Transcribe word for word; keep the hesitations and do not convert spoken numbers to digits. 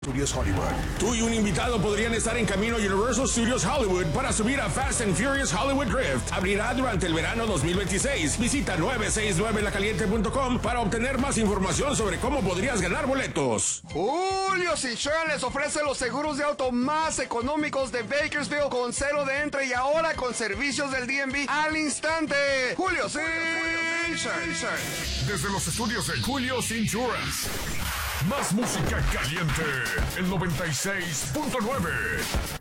Studios Hollywood. Tú y un invitado podrían estar en camino a Universal Studios Hollywood para subir a Fast and Furious Hollywood Drift. Abrirá durante el verano dos mil veintiséis. Visita nueve seis nueve la caliente punto com para obtener más información sobre cómo podrías ganar boletos. Julio's Insurance les ofrece los seguros de auto más económicos de Bakersfield con cero de entre y ahora con servicios del D M V al instante. Julio's Insurance. Desde los estudios de Julio's Insurance. Más música caliente. El noventa y seis punto nueve.